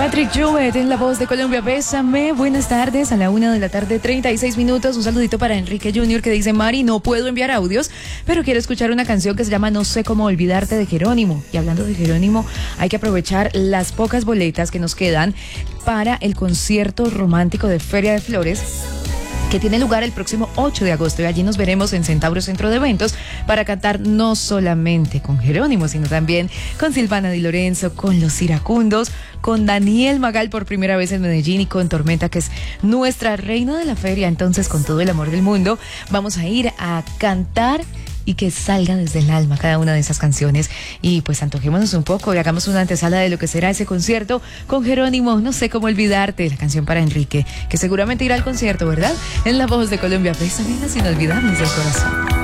Patrick Jouet en La Voz de Colombia, Bésame. Buenas tardes, a la 1:36 p.m. Un saludito para Enrique Junior que dice: Mari, no puedo enviar audios, pero quiero escuchar una canción que se llama No sé cómo olvidarte, de Jerónimo. Y hablando de Jerónimo, hay que aprovechar las pocas boletas que nos quedan para el concierto romántico de Feria de Flores, que tiene lugar el próximo 8 de agosto, y allí nos veremos en Centauro Centro de Eventos para cantar no solamente con Jerónimo, sino también con Silvana Di Lorenzo, con Los Iracundos, con Daniel Magal por primera vez en Medellín y con Tormenta, que es nuestra reina de la feria. Entonces, con todo el amor del mundo, vamos a ir a cantar y que salga desde el alma cada una de esas canciones, y pues antojémonos un poco y hagamos una antesala de lo que será ese concierto con Jerónimo. No sé cómo olvidarte, la canción para Enrique, que seguramente irá al concierto, ¿verdad? En La Voz de Colombia, Bésame, sin olvidarnos del corazón.